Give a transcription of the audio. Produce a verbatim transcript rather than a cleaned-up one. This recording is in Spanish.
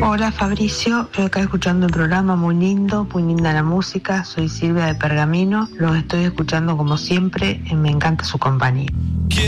Hola Fabricio, estoy acá escuchando el programa, muy lindo, muy linda la música. Soy Silvia de Pergamino, los estoy escuchando como siempre y me encanta su compañía.